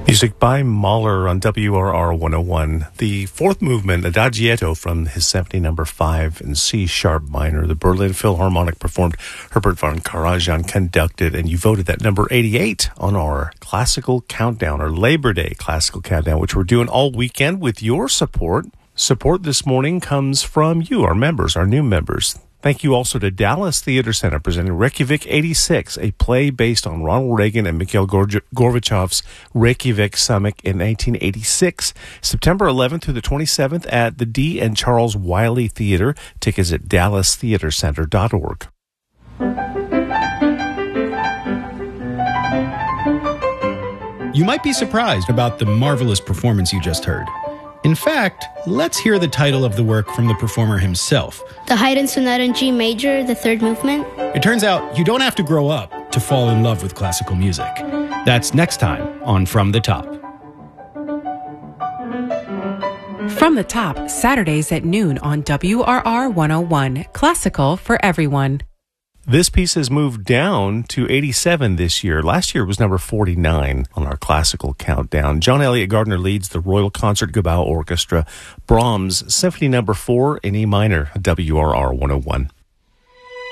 Music by Mahler on WRR 101. The fourth movement, Adagietto from his Symphony No. 5 in C-sharp minor. The Berlin Philharmonic performed, Herbert von Karajan conducted, and you voted that number 88 on our classical countdown, our Labor Day classical countdown, which we're doing all weekend with your support. Support this morning comes from you, our members, our new members. Thank you also to Dallas Theater Center presenting Reykjavik 86, a play based on Ronald Reagan and Mikhail Gorbachev's Reykjavik Summit in 1986. September 11th through the 27th at the D. and Charles Wiley Theater. Tickets at dallastheatercenter.org. You might be surprised about the marvelous performance you just heard. In fact, let's hear the title of the work from the performer himself. The Haydn Sonata in G Major, the third movement. It turns out you don't have to grow up to fall in love with classical music. That's next time on From the Top. From the Top, Saturdays at noon on WRR 101. Classical for everyone. This piece has moved down to 87 this year. Last year it was number 49 on our classical countdown. John Elliott Gardner leads the Royal Concertgebouw Orchestra. Brahms, Symphony No. 4 in E minor, WRR 101.